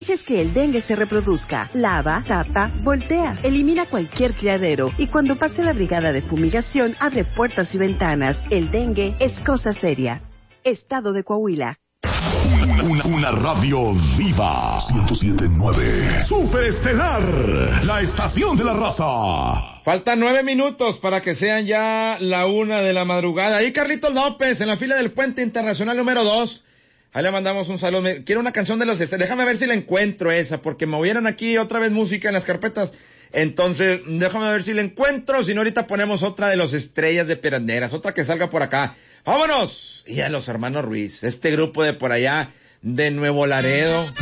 Dejes que el dengue se reproduzca. Lava, tapa, voltea. Elimina cualquier criadero. Y cuando pase la brigada de fumigación, abre puertas y ventanas. El dengue es cosa seria. Estado de Coahuila. Una radio viva. 107.9. Superestelar. La estación de la raza. Faltan 9 minutos para que sean ya la 1 de la madrugada. Ahí Carlitos López, en la fila del Puente Internacional número 2. Ahí le mandamos un saludo. Quiero una canción de los déjame ver si la encuentro esa, porque me movieron aquí otra vez música en las carpetas. Entonces, déjame ver si la encuentro, si no ahorita ponemos otra de los Estrellas de Peranderas, otra que salga por acá. ¡Vámonos! Y a los hermanos Ruiz, este grupo de por allá de Nuevo Laredo.